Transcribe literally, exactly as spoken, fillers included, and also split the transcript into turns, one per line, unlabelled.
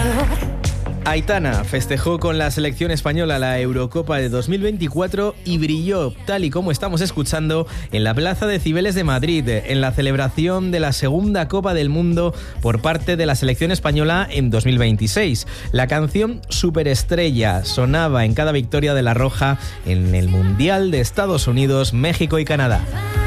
Aitana festejó con la selección española la Eurocopa de dos mil veinticuatro y brilló, tal y como estamos escuchando, en la Plaza de Cibeles de Madrid, en la celebración de la segunda Copa del Mundo por parte de la selección española en dos mil veintiséis. La canción Superestrella sonaba en cada victoria de la Roja en el Mundial de Estados Unidos, México y Canadá.